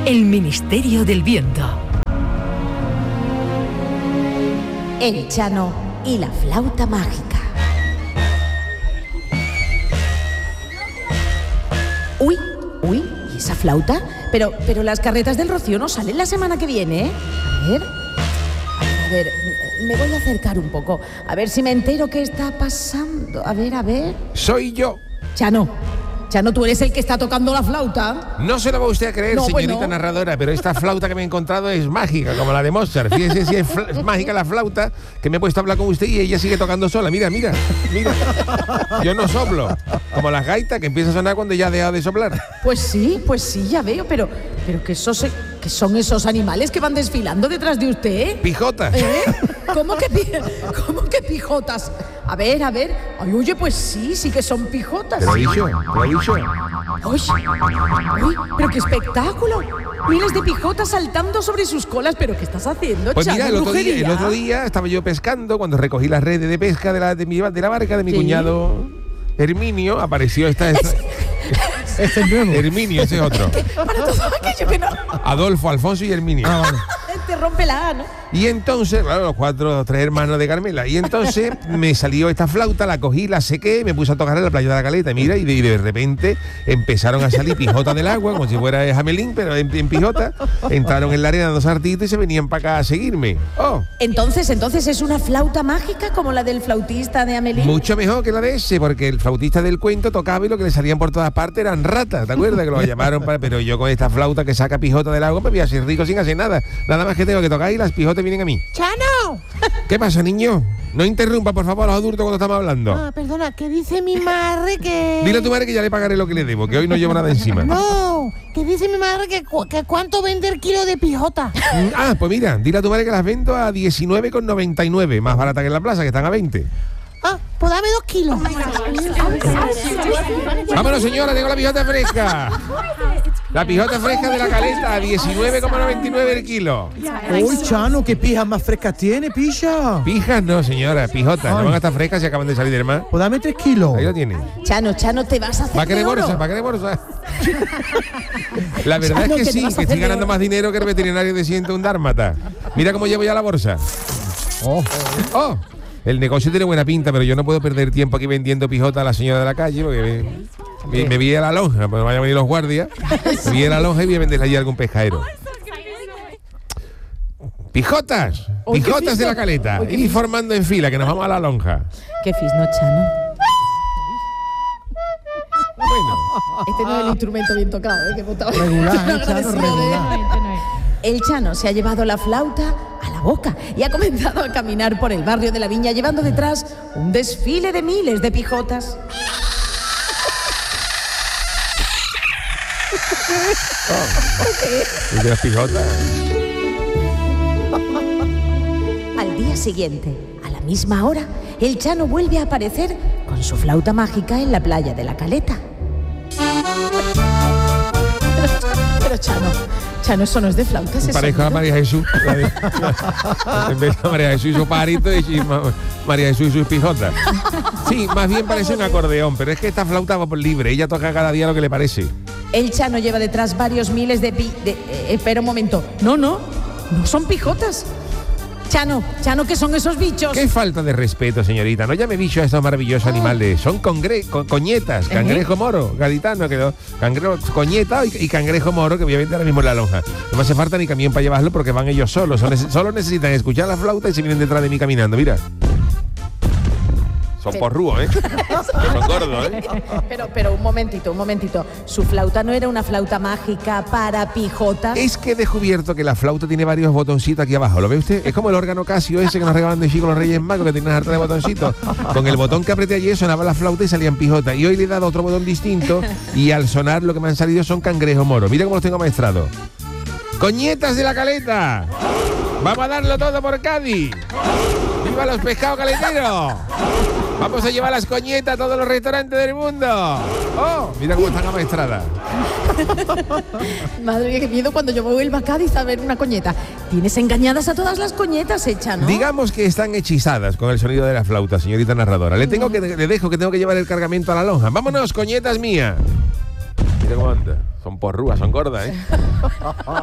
El Ministerio del Viento. El Chano y la flauta mágica. Uy, ¿y esa flauta? Pero las carretas del Rocío no salen la semana que viene, ¿eh? A ver, me voy a acercar un poco. A ver si me entero qué está pasando. A ver. Soy yo. Chano, ¿tú eres el que está tocando la flauta? No se lo va usted a creer, No, señorita pues no. narradora, pero esta flauta que me he encontrado es mágica, como la de Mozart. Fíjese si es mágica la flauta, que me he puesto a hablar con usted y ella sigue tocando sola. Mira. Yo no soplo, como las gaitas que empieza a sonar cuando ya ha dejado de soplar. Pues sí, ya veo, pero que son esos animales que van desfilando detrás de usted. Pijotas. ¿Cómo que pijotas? A ver. Ay, oye, pues sí que son pijotas. Te lo he dicho. Uy, pero qué espectáculo. Miles de pijotas saltando sobre sus colas. ¿Pero qué estás haciendo, Pues Chano? mira, el otro día estaba yo pescando, cuando recogí las redes de pesca de la barca de mi cuñado Herminio, apareció esta... Este es nuevo. Herminio, ese es otro. Para todo aquello que no... Adolfo, Alfonso y Herminio. Vale. Te rompe la A, ¿no? Y entonces, claro, los tres hermanos de Carmela. Y entonces me salió esta flauta, la cogí, la sequé, me puse a tocar en la playa de la Caleta. Mira, y de repente empezaron a salir pijotas del agua, como si fuera Jamelín, pero en pijota. Entraron en la arena dando sartitos y se venían para acá a seguirme. ¡Oh! Entonces es una flauta mágica como la del flautista de Amelín. Mucho mejor que la de ese, porque el flautista del cuento tocaba y lo que le salían por todas partes eran ratas, ¿te acuerdas? Que lo llamaron para... Pero yo con esta flauta que saca pijota del agua me voy a ser rico sin hacer nada. Nada más que tengo que tocar y las pijotas vienen a mí. ¡Chano! ¿Qué pasa, niño? No interrumpa, por favor, a los adultos cuando estamos hablando. Ah, perdona, que dice mi madre que... Dile a tu madre que ya le pagaré lo que le debo, que hoy no llevo nada encima. No, que dice mi madre que cuánto vende el kilo de pijota. Pues mira, dile a tu madre que las vendo a 19,99, más barata que en la plaza, que están a 20. Ah, pues dame 2 kilos. Vámonos, señora, tengo la pijota fresca. La pijota fresca de la Caleta, a 19,99 el kilo. Uy, Chano, ¿qué pijas más frescas tiene, pilla? Pijas no, señora, pijotas. No van a estar frescas si acaban de salir del mar. Pues dame 3 kilos. Ahí lo tiene. Chano, te vas a hacer ¿Va a querer de oro. bolsa? La verdad Chano, es que que te sí, vas a que hacer estoy de ganando oro. más dinero que el veterinario de 101 dálmata. Mira cómo llevo ya la bolsa. Oh. El negocio tiene buena pinta, pero yo no puedo perder tiempo aquí vendiendo pijota a la señora de la calle, porque me vi a la lonja, pues vayan a venir los guardias, me vi a la lonja y voy a venderle allí a algún pescadero. ¡Pijotas! Uy, qué ¡Pijotas de la fisno. Caleta! Uy, qué Ir fisno. formando en fila, que nos vamos a la lonja. Qué fisno, Chano. Bueno, Este no es el instrumento bien tocado, ¿eh? Que hemos estado Regular, Chano, agradecido de- regular. El Chano se ha llevado la flauta a la boca y ha comenzado a caminar por el barrio de la Viña llevando detrás un desfile de miles de pijotas. ¿y de las pijotas? Al día siguiente, a la misma hora, el Chano vuelve a aparecer con su flauta mágica en la playa de la Caleta. Pero Chano, eso no es de flauta, es Pareja a sonido. María Jesús. En vez de María Jesús y su pajarito, María Jesús y sus pijotas. Sí, más bien parece un acordeón, pero es que esta flauta va por libre. Ella toca cada día lo que le parece. El Chano lleva detrás varios miles de espera un momento. No son pijotas. Chano, ¿qué son esos bichos? Qué falta de respeto, señorita. No llame bicho a estos maravillosos animales. Son coñetas, cangrejo moro, gaditano, cangrejo, coñeta y cangrejo moro, que voy a vender ahora mismo en la lonja. No me hace falta ni camión para llevarlo porque van ellos solos. Solo necesitan escuchar la flauta y se vienen detrás de mí caminando. Mira. Son porrúos, ¿eh? Son gordos, ¿eh? Pero un momentito. Su flauta no era una flauta mágica para pijotas. Es que he descubierto que la flauta tiene varios botoncitos aquí abajo. ¿Lo ve usted? Es como el órgano Casio ese que nos regalan de chico los Reyes Magos, que tiene una harta de botoncitos. Con el botón que apreté ayer sonaba la flauta y salían pijotas. Y hoy le he dado otro botón distinto y al sonar lo que me han salido son cangrejos moros. Mira cómo los tengo maestrados. ¡Coñetas de la Caleta! ¡Vamos a darlo todo por Cádiz! ¡Viva los pescados caleteros! ¡Vamos a llevar las coñetas a todos los restaurantes del mundo! ¡Oh! Mira cómo están amaestradas. Madre mía, qué miedo cuando yo vuelva a Cádiz a ver una coñeta. Tienes engañadas a todas las coñetas, Chano. Digamos que están hechizadas con el sonido de la flauta, señorita narradora. Le dejo que tengo que llevar el cargamento a la lonja. ¡Vámonos, coñetas mías! Mira cómo anda. Son porrúas, son gordas, ¿eh?